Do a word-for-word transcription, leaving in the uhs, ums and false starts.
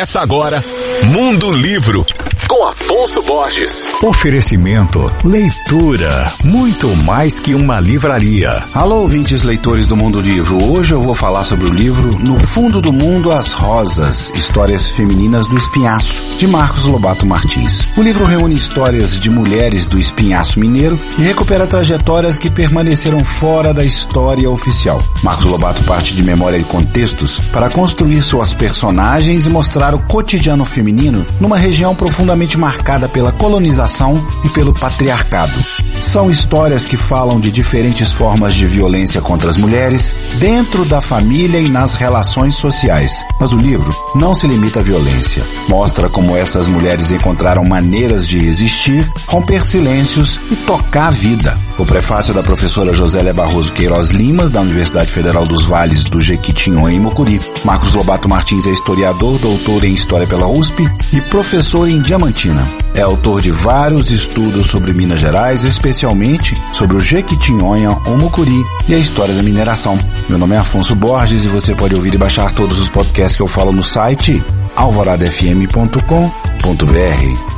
Começa agora Mundo Livro, com Afonso Borges. Oferecimento, leitura, muito mais que uma livraria. Alô, ouvintes leitores do Mundo Livro. Hoje eu vou falar sobre o livro No Fundo do Mundo, as Rosas, Histórias Femininas do Espinhaço, de Marcos Lobato Martins. O livro reúne histórias de mulheres do Espinhaço Mineiro e recupera trajetórias que permaneceram fora da história oficial. Marcos Lobato parte de memória e contextos para construir suas personagens e mostrar o cotidiano feminino numa região profundamente marcada pela colonização e pelo patriarcado. São histórias que falam de diferentes formas de violência contra as mulheres, dentro da família e nas relações sociais. Mas o livro não se limita à violência. Mostra como essas mulheres encontraram maneiras de resistir, romper silêncios e tocar a vida. O prefácio da professora Josélia Barroso Queiroz Limas, da Universidade Federal dos Vales do Jequitinhonha, em Mucuri. Marcos Lobato Martins é historiador, doutor em História pela U S P e professor em Diamantina. É autor de vários estudos sobre Minas Gerais, especialmente sobre o Jequitinhonha, o Mucuri e a história da mineração. Meu nome é Afonso Borges e você pode ouvir e baixar todos os podcasts que eu falo no site alvorada f m ponto com ponto b r.